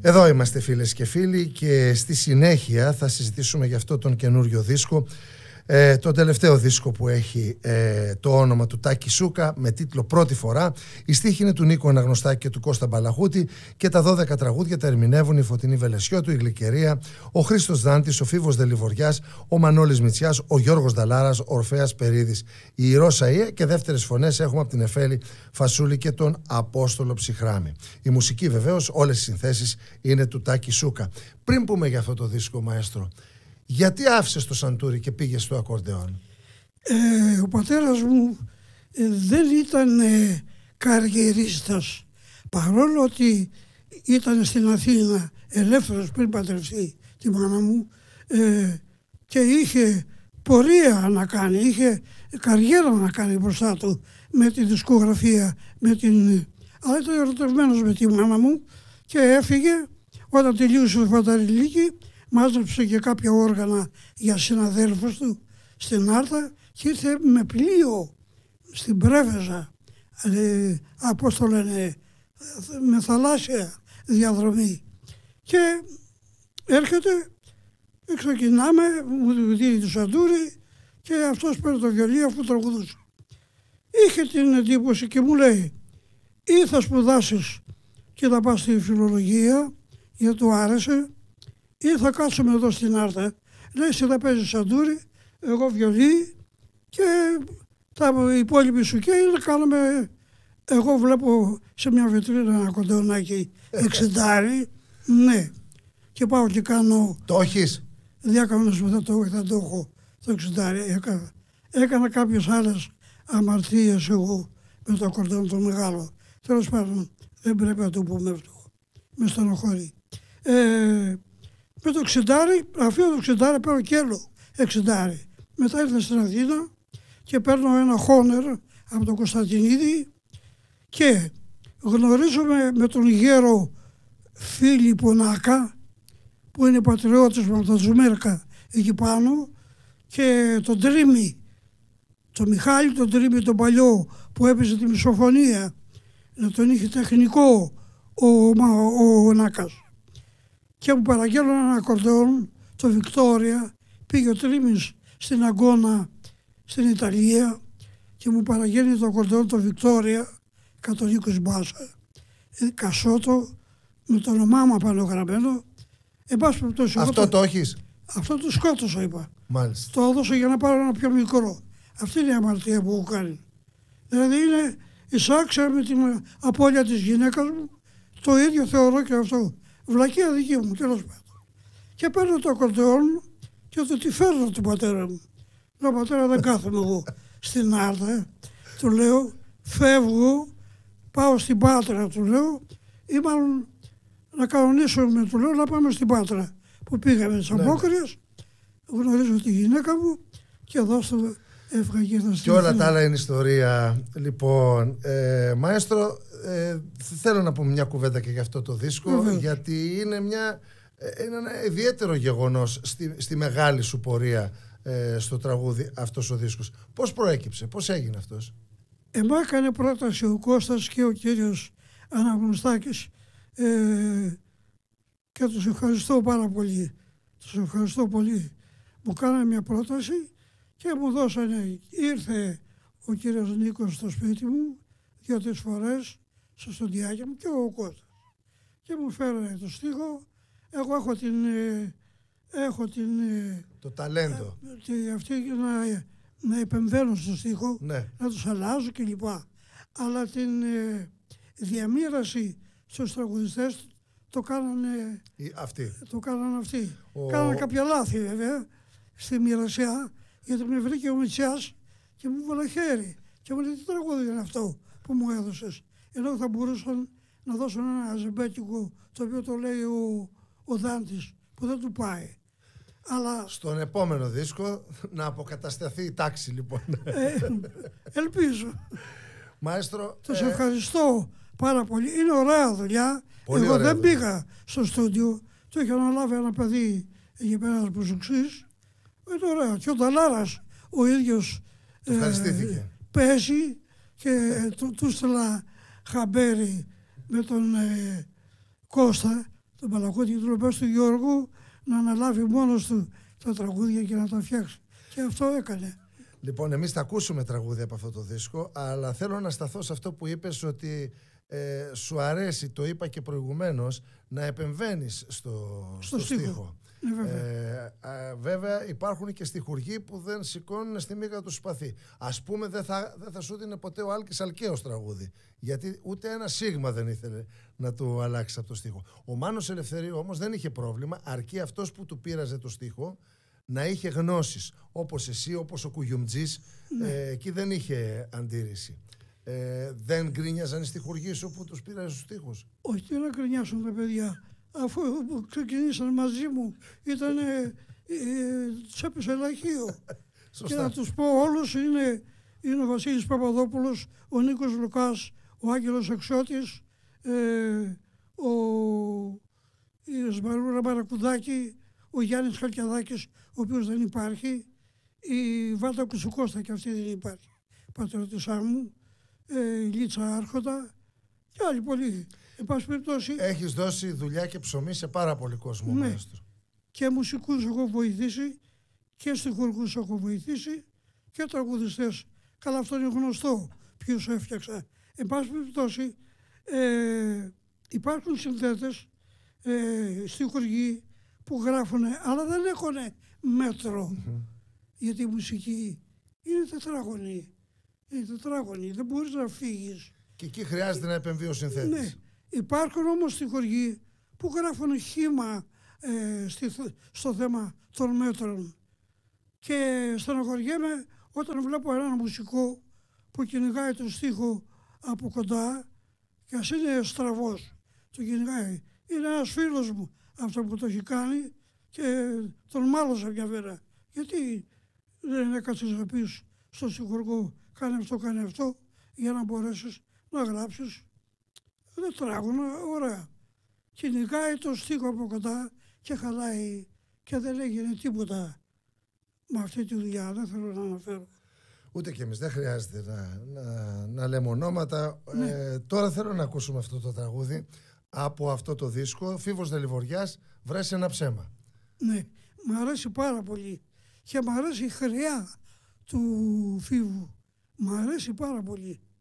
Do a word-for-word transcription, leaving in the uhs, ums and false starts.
Εδώ είμαστε φίλες και φίλοι και στη συνέχεια θα συζητήσουμε για αυτό τον καινούριο δίσκο, ε, τον τελευταίο δίσκο που έχει ε, το όνομα του Τάκη Σούκα με τίτλο «Πρώτη φορά». Η στίχη είναι του Νίκου Αναγνωστάκη και του Κώστα Μπαλαχούτη και τα δώδεκα τραγούδια τα ερμηνεύουν η Φωτεινή Βελεσιώτου, η Γλυκερία, ο Χρήστος Δάντης, ο Φίβος Δελιβοριάς, ο Μανώλης Μητσιάς, ο Γιώργος Δαλάρας, ο Ορφέας Περίδης, η Ρώσα Ιε και δεύτερες φωνές έχουμε από την Εφέλη Φασούλη και τον Απόστολο Ψυχράμη. Η μουσική βεβαίως, όλες οι συνθέσεις είναι του Τάκη Σούκα. Πριν πούμε για αυτό το δίσκο, μαέστρο, γιατί άφησες το σαντούρι και πήγες στο ακορντεόν? Ε, ο πατέρας μου ε, δεν ήταν ε, καριερίστας, παρόλο ότι ήταν στην Αθήνα ελεύθερος πριν παντρευτεί τη μάνα μου ε, και είχε πορεία να κάνει, είχε καριέρα να κάνει μπροστά του με τη δισκογραφία, με την... αλλά ήταν ερωτευμένος με τη μάνα μου και έφυγε όταν τελείωσε το φανταριλίκι. Μάζεψε και κάποια όργανα για συναδέλφους του στην Άρτα και ήρθε με πλοίο στην Πρέβεζα, ε, πώς το λένε, με θαλάσσια διαδρομή. Και έρχεται, ξεκινάμε, μου δίνει το σαντούρι και αυτός παίρνει το βιολί αφού τραγουδούσε. Είχε την εντύπωση και μου λέει, ή θα σπουδάσεις και θα πας στη φιλολογία, γιατί του άρεσε, ή θα κάτσουμε εδώ στην Άρτα. Λέει, εσύ θα παίζεις σαντούρι, εγώ βιολί και τα υπόλοιποι σου και να κάνουμε... Εγώ βλέπω σε μια βιτρίνα ένα κοντεονάκι εξεντάρι, ναι. Και πάω και κάνω... Το έχεις? Διάκανονες μου, θα το, θα το έχω, το εξεντάρι. Έκανα, έκανα κάποιες άλλες αμαρτίες εγώ με το ακορντεόν το μεγάλο. Τέλος πάντων, δεν πρέπει να το πούμε αυτό. Με στενοχωρεί. Ε, με το εξεντάρι, αφήνω το εξεντάρι, παίρνω κι άλλο εξεντάρι. Μετά ήρθα στην Αθήνα και παίρνω ένα χόνερ από τον Κωνσταντινίδη και γνωρίζομαι με τον γέρο Φίλιππο Νάκα, που είναι πατριώτης με τον Ζουμέρκα εκεί πάνω, και τον Τρίμη, τον Μιχάλη τον Τρίμη τον παλιό που έπαιζε τη μισοφωνία, να τον είχε τεχνικό ο, ο, ο Νάκας. Και μου παραγγέλνω ένα ακορντεόν, το Βικτόρια. Πήγε ο Τρίμης στην Αγκώνα στην Ιταλία και μου παραγγέλνει το ακορντεόν το Βικτόρια, εκατόν είκοσι μπάσα, κασότο, με το όνομά μου πάνω γραμμένο. Εν πάση περιπτώσει, αυτό το, το έχεις? Αυτό το σκότωσα, είπα. Μάλιστα. Το έδωσα για να πάρω ένα πιο μικρό. Αυτή είναι η αμαρτία που έχω κάνει. Δηλαδή είναι εισάξια με την απώλεια της γυναίκας μου. Το ίδιο θεωρώ και αυτό. Βλακία δική μου, τέλος πάντων. Και παίρνω το ακορντεόν και το τι φέρνω του πατέρα μου. Λέω, πατέρα, δεν κάθομαι εγώ στην Άρτα. Του λέω, φεύγω, πάω στην Πάτρα, του λέω, ή μάλλον να κανονίσουμε, του λέω, να πάμε στην Πάτρα. Που πήγαμε στις Απόκριες, γνωρίζω τη γυναίκα μου και δώστε έφυγα και ήρθα στην Και όλα τα άλλα είναι ιστορία. Λοιπόν, ε, μαέστρο, ε, θέλω να πούμε μια κουβέντα και για αυτό το δίσκο, Βεβαίως. γιατί είναι, μια, ε, είναι ένα ιδιαίτερο γεγονός στη, στη μεγάλη σου πορεία ε, στο τραγούδι αυτός ο δίσκος. Πώς προέκυψε, πώς έγινε αυτός? Εμά έκανε πρόταση ο Κώστας και ο κύριος Αναγνωστάκης ε, και τους ευχαριστώ πάρα πολύ. Τους ευχαριστώ πολύ. Μου κάνανε μια πρόταση και μου δώσανε, ήρθε ο κύριος Νίκος στο σπίτι μου δύο-τρεις φορές στο στοντιάκι μου και ο Κώστας και μου φέρανε το στίχο. Εγώ έχω την, ε, έχω την ε, το ταλέντο ε, αυτή να, να επεμβαίνω στο στίχο, ναι. να τους αλλάζω κλπ. Αλλά την ε, διαμοίραση στους τραγουδιστές το κάνανε αυτοί. Το κάνανε αυτοί. Ο... Κάνανε κάποια λάθη βέβαια στη μοιρασιά, γιατί με βρήκε ο Μητσιάς και μου βάλε χέρι και μου λέει, τι τραγούδι είναι αυτό που μου έδωσες? Ενώ θα μπορούσαν να δώσουν ένα ζεμπέκικο το οποίο το λέει ο, ο Δάντης, που δεν του πάει. Αλλά... Στον επόμενο δίσκο να αποκατασταθεί η τάξη, λοιπόν. Ε, ελπίζω. Μαέστρο, Τους ε... ευχαριστώ πάρα πολύ. Είναι ωραία δουλειά. Πολύ Εγώ ωραία δεν δουλειά. πήγα στο στούντιο. Το είχε αναλάβει ένα παιδί εκεί πέρα που ζουξής. Είναι ωραία. Και ο Νταλάρας ο ίδιος ε, παίζει και του, του στείλα χαμπέρι με τον ε, Κώστα, τον Παλακώτη και του λέω πες του Γιώργου να αναλάβει μόνος του τα τραγούδια και να τα φτιάξει. Και αυτό έκανε. Λοιπόν, εμείς θα ακούσουμε τραγούδια από αυτό το δίσκο, αλλά θέλω να σταθώ σε αυτό που είπες ότι ε, σου αρέσει, το είπα και προηγουμένως, να επεμβαίνεις στο, στο, στο στίχο. Ναι, βέβαια. Ε, α, βέβαια υπάρχουν και στιχουργοί που δεν σηκώνουν στη μύγα του σπαθί. Ας πούμε δεν θα, δεν θα σου δίνει ποτέ ο Άλκης Αλκαίος τραγούδι, γιατί ούτε ένα σίγμα δεν ήθελε να του αλλάξει από το στίχο. Ο Μάνος Ελευθερίου όμως δεν είχε πρόβλημα, αρκεί αυτός που του πείραζε το στίχο να είχε γνώσεις, όπως εσύ, όπως ο Κουγιουμτζής, ναι. ε, εκεί δεν είχε αντίρρηση. Ε, δεν γκρίνιαζαν οι στιχουργοί σου που τους πήραν στους στίχους? Όχι, τι να γκρινιάσουν τα παιδιά. Αφού ξεκινήσαν μαζί μου, ήταν ε, ε, τσέπησε λαχείο. Και να τους πω όλους, είναι, είναι ο Βασίλης Παπαδόπουλος, ο Νίκος Λουκάς, ο Άγγελος Αξιώτης, ε, ο η Σμαρούρα Μπαρακουδάκη, ο Γιάννης Χαλκιαδάκης, ο οποίος δεν υπάρχει, η Βάτα Κουτσουκώστα και αυτή δεν υπάρχει, πατερωτησά μου, ε, η Λίτσα Άρχοντα και άλλοι πολλοί. Εν πάση περιπτώσει, έχεις δώσει δουλειά και ψωμί σε πάρα πολύ κόσμο, ναι, μαέστρο. Και μουσικούς έχω βοηθήσει και στιχουργούς έχω βοηθήσει και τραγουδιστές. Καλά, αυτό είναι γνωστό ποιους έφτιαξα. Εν πάση περιπτώσει, ε, υπάρχουν συνθέτες, ε, στιχουργοί που γράφουν, αλλά δεν έχουν μέτρο. Mm-hmm. Γιατί η μουσική είναι τετράγωνη. Είναι τετράγωνη, δεν μπορείς να φύγεις. Και εκεί χρειάζεται να επεμβεί ο συνθέτης. Ναι. Υπάρχουν όμως στιχουργοί που γράφουν χύμα ε, στη, στο θέμα των μέτρων. Και στενοχωριέμαι όταν βλέπω έναν μουσικό που κυνηγάει τον στίχο από κοντά και ας είναι στραβός, το κυνηγάει. Είναι ένας φίλος μου αυτό που το έχει κάνει και τον μάλωσα μια βέρα. Γιατί δεν έκατσες να πεις στον στιχουργό κάνε αυτό, κάνε αυτό για να μπορέσεις να γράψεις. Δεν τράγουν, ωραία. Κυνηγάει το στίχο από κοντά και χαλάει και δεν έγινε τίποτα με αυτή τη δουλειά. Δεν θέλω να αναφέρω. Ούτε κι εμείς, δεν χρειάζεται να, να, να λέμε ονόματα. Ναι. Ε, τώρα θέλω να ακούσουμε αυτό το τραγούδι από αυτό το δίσκο, Φίβος Δελιβοριάς, βρες ένα ψέμα. Ναι, μου αρέσει πάρα πολύ και μου αρέσει η χρειά του Φίβου. Μου αρέσει πάρα πολύ.